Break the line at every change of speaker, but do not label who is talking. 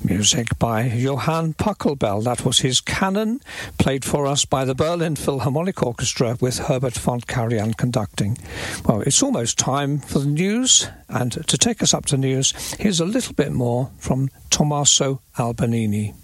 Music by Johann Pachelbel. That was his Canon, played for us by the Berlin Philharmonic Orchestra with Herbert von Karajan conducting. Well, it's almost time for the news, and to take us up to news, here's a little bit more from Tommaso Albanini.